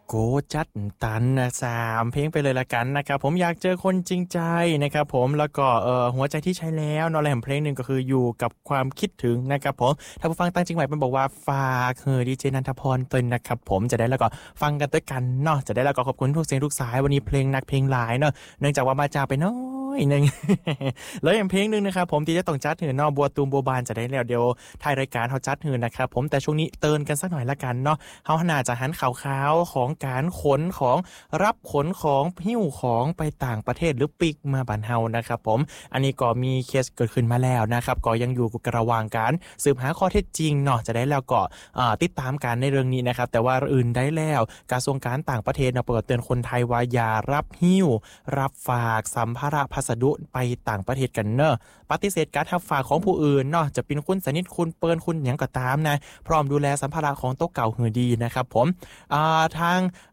โกจัดตันนะ3เพลงไปเลยละกันนะครับผมอยากเจอคนจริงใจนะครับผมแล้วก็หัวใจที่ใช้แล้วเนาะแล้วเพลงหนึ่งก็คืออยู่กับความคิดถึงนะครับผมถ้าผู้ฟังตั้งจริงไว้มันบอกว่าฝากดีเจนันทพรเต้นนะครับผมจะได้แล้วก็ฟังกันด้วยกันเนาะจะได้แล้วก็ขอบคุณทุกเสียงทุกสายวันนี้เพลงหนักเพลงหลายเนาะเนื่องจากว่ามาจากไปน้อยหนึง แล้วอย่างเพลงนึงนะครับผมที่จะต้องจัดหือเนาะบัวตูมบัวบานจะได้แล้วเดี๋ยวท้ายรายการเฮาจัดหือนะครับผมแต่ช่วงนี้เตือนกันสักหน่อยละกันเนาะเฮาน่าจะหันข่าวๆของการขนของรับขนของหิ้วของไปต่างประเทศหรือปิกมาบ้านเฮานะครับผมอันนี้ก็มีเคสเกิดขึ้นมาแล้วนะครับก็ยังอยู่ระหว่างการสืบหาข้อเท็จจริงเนาะจะได้แล้วก็ติดตามการในเรื่องนี้นะครับแต่ว่าอื่นได้แล้วกระทรวงการต่างประเทศเปิดเตือนคนไทยว่าอย่ารับหิ้วรับฝากสัมภาระพัสดุไปต่างประเทศกันเนอะปฏิเสธการรับฝากของผู้อื่นเนาะจะเป็นคุณสนิทคุณเปิ้นคุณหยังก็ตามนะพร้อมดูแลสัมภาระของโต๊ะเก่าหือดีนะครับผมทาง